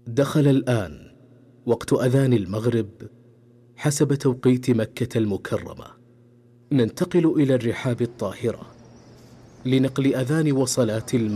دخل الآن وقت أذان المغرب حسب توقيت مكة المكرمة. ننتقل إلى الرحاب الطاهرة لنقل أذان وصلاة المغرب.